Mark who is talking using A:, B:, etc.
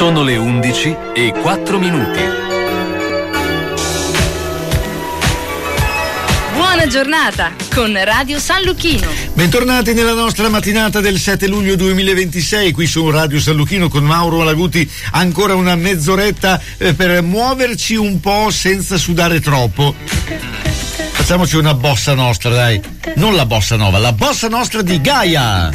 A: Sono le 11:04.
B: Buona giornata con Radio San Luchino.
C: Bentornati nella nostra mattinata del 7 luglio 2026 qui su Radio San Luchino con Mauro Malaguti. Ancora una mezz'oretta per muoverci un po' senza sudare troppo. Facciamoci una bossa nostra, dai. Non la bossa nova, la bossa nostra di Gaia.